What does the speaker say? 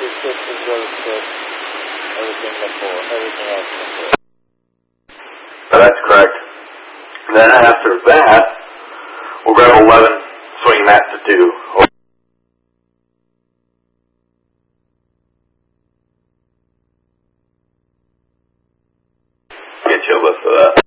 description goes with everything else before. That's correct. And then after that, we'll grab 11 swing mats to do. Get you a list of that.